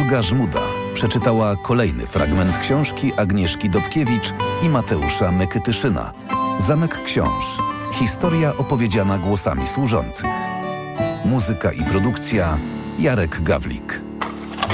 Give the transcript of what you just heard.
Olga Żmuda przeczytała kolejny fragment książki Agnieszki Dobkiewicz i Mateusza Mykytyszyna. Zamek Książ. Historia opowiedziana głosami służących. Muzyka i produkcja Jarek Gawlik.